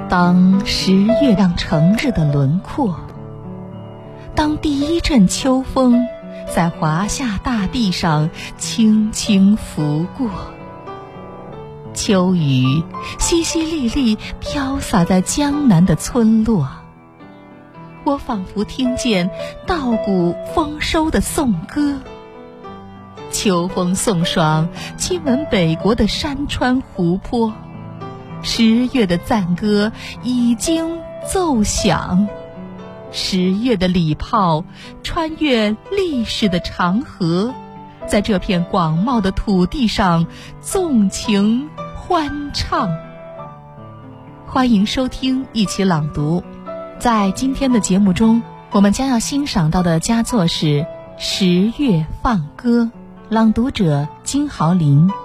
当10月亮城日的轮廓，当第一阵秋风在华夏大地上轻轻拂过，秋雨淅淅沥沥飘洒在江南的村落，我仿佛听见稻谷丰收的颂歌。秋风送爽，亲吻北国的山川湖泊，10月的赞歌已经奏响，10月的礼炮穿越历史的长河，在这片广袤的土地上纵情欢唱。欢迎收听一起朗读。在今天的节目中，我们将要欣赏到的佳作是《10月放歌》，朗读者金豪林。